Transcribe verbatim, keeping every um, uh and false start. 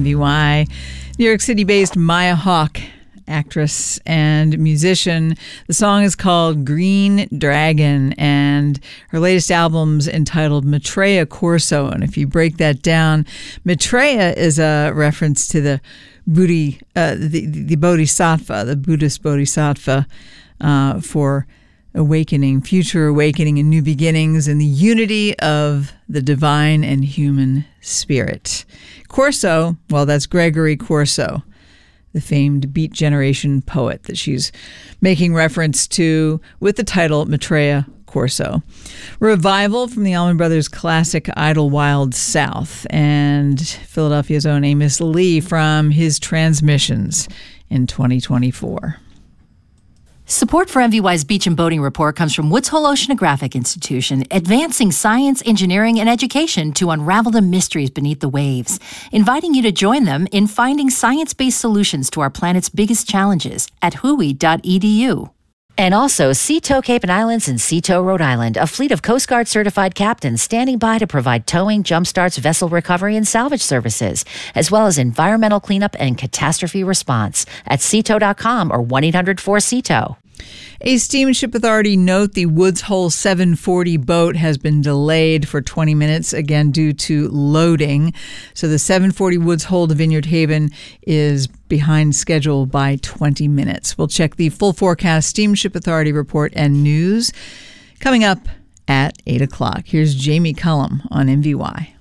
V Y. New York City-based Maya Hawke, actress and musician. The song is called Green Dragon, and her latest album's entitled Maitreya Corso. And if you break that down, Maitreya is a reference to the Buddhi, uh, the, the Bodhisattva, the Buddhist Bodhisattva, uh, for awakening, future awakening and new beginnings in the unity of the divine and human spirit. Corso, well, that's Gregory Corso, the famed Beat Generation poet that she's making reference to with the title Maitreya Corso. Revival from the Allman Brothers' classic Idlewild South, and Philadelphia's own Amos Lee from his Transmissions in twenty twenty-four. Support for M V Y's Beach and Boating Report comes from Woods Hole Oceanographic Institution, advancing science, engineering, and education to unravel the mysteries beneath the waves, inviting you to join them in finding science-based solutions to our planet's biggest challenges at W H O I dot E D U. And also Sea Tow Cape and Islands and Sea Tow Rhode Island, a fleet of Coast Guard certified captains standing by to provide towing, jumpstarts, vessel recovery, and salvage services, as well as environmental cleanup and catastrophe response at sea tow dot com or one eight hundred four C T O W. A steamship authority note: the Woods Hole seven forty boat has been delayed for twenty minutes, again due to loading. So the seven forty Woods Hole to Vineyard Haven is behind schedule by twenty minutes. We'll check the full forecast steamship authority report and news coming up at eight o'clock. Here's Jamie Cullum on M V Y.